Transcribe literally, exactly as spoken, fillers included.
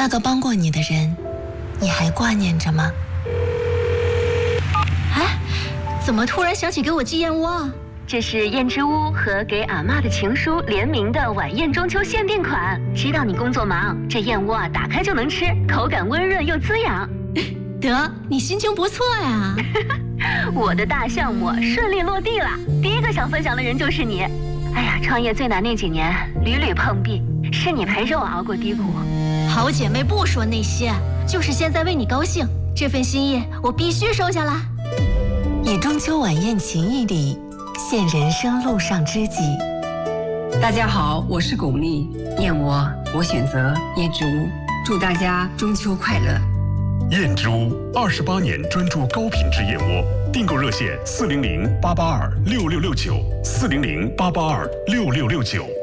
那个帮过你的人，你还挂念着吗？ 哎，怎么突然想起给我寄燕窝啊？ 这是燕之屋和给阿嬷的情书联名的晚宴中秋限定款。知道你工作忙，这燕窝啊打开就能吃，口感温润又滋养。 得，你心情不错呀。 我的大项目顺利落地了，第一个想分享的人就是你。哎呀，创业最难那几年，屡屡碰壁，是你陪着我熬过低谷。 好姐妹不说那些，就是现在为你高兴，这份心意我必须收下啦。 以中秋晚宴情谊里现人生路上知己。 大家好，我是巩俐，燕窝我选择燕之屋，祝大家中秋快乐。 燕之屋二十八年专注高品质燕窝，订购热线四零零八八二六六六九四零零八八二六六六九。